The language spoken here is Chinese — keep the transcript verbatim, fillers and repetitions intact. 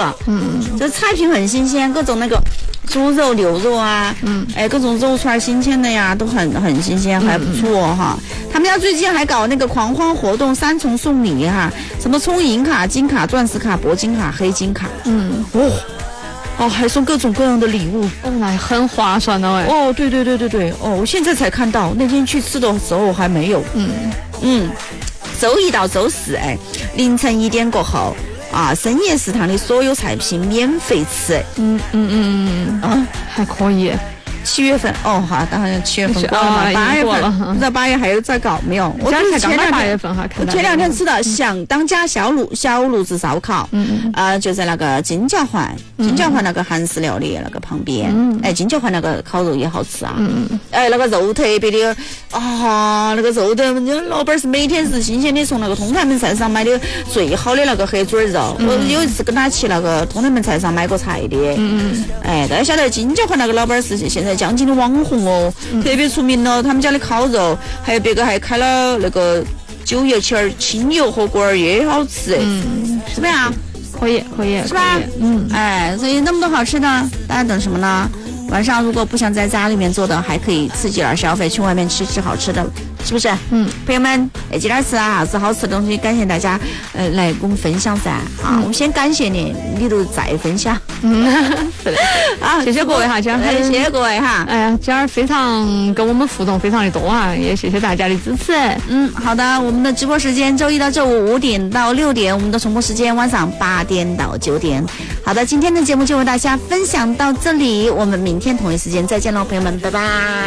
了。嗯，这菜品很新鲜，各种那个猪肉、牛肉啊，嗯，哎，各种肉串新鲜的呀，都很很新鲜，还不错、哦、哈。他们家最近还搞那个狂欢活动，三重送礼哈，什么充银卡、金卡、钻石卡、铂金卡、黑金卡，嗯，哦。哦，还送各种各样的礼物， 哦，那很划算的哎。 哦，对对对对对，哦，我现在才看到，那天去吃的时候还没有。嗯嗯，周一到周四，哎，凌晨一点过后啊，深夜食堂的所有菜品免费吃。 嗯嗯嗯嗯，啊，还可以。 七月份哦，好，当然七月份过了嘛，八月份，不知道八月还有在搞没有？我才刚到八月份哈， 我前两天吃的响当家小炉小炉子烧烤，嗯呃，就在那个金角环，金角环那个韩式料理那个旁边，嗯，哎，金角环那个烤肉也好吃啊，嗯，哎，那个肉特别的啊，那个肉的，老板是每天是新鲜的，从那个通泰门菜市场买的最好的那个黑嘴肉，我有一次跟他去那个通泰门菜市场买过菜的，嗯，哎，大家晓得金角环那个老板是现在江津的网红哦，嗯、特别出名了。他们家的烤肉，还有别个还开了那个九叶青儿清油火锅儿，也好吃。嗯，是不是啊？ 可以，可以， 是吧？嗯，哎，所以那么多好吃的，大家等什么呢？晚上如果不想在家里面做的，还可以刺激点消费，去外面吃吃好吃的，是不是？嗯，朋友们，哎，今天吃啊啥子好吃的东西，感谢大家呃来跟我们分享噻。啊，嗯、我们先感谢你，你都再分享。嗯， 是的。啊，谢谢各位哈，今儿还谢谢各位哈。 哎呀，今儿非常跟我们互动非常的多啊，也谢谢大家的支持。 嗯，好的，我们的直播时间周一到周五五点到六点，我们的重播时间晚上八点到九点。好的，今天的节目就为大家分享到这里，我们明天同一时间再见喽，朋友们，拜拜。